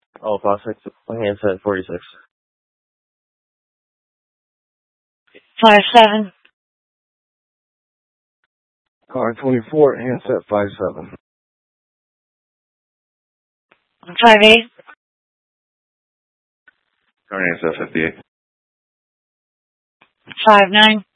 Oh, Fox handset 46. 57. Car 24, handset 57. 58. Car handset 58. 59.